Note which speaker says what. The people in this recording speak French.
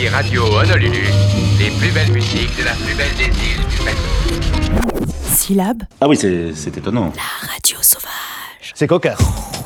Speaker 1: Tsugi Radio Honolulu, les plus belles musiques de la plus belle des îles du Pacifique.
Speaker 2: Syllabe.
Speaker 3: Ah oui, c'est étonnant.
Speaker 2: La radio sauvage.
Speaker 4: C'est cocasse.